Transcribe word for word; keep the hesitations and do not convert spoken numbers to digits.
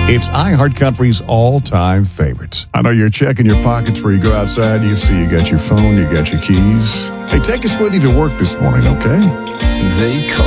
It's iHeartCountry's all-time favorites. I know you're checking your pockets before you go outside. You see you got your phone, you got your keys. Hey, take us with you to work this morning, okay? They call